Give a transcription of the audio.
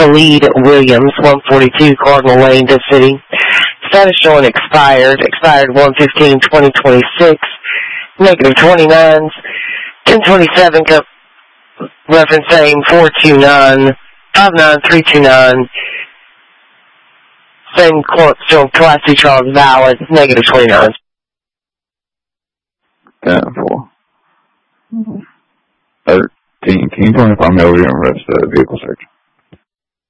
Khalid Williams, 142 Cardinal Lane, the city. Status showing expired 1/15/2026, negative 29s, 1027, referencing 429-59329. Same court still Class C charge valid, negative 29s. 10-4. 13. Can you tell me if I'm over here and rest of the vehicle search?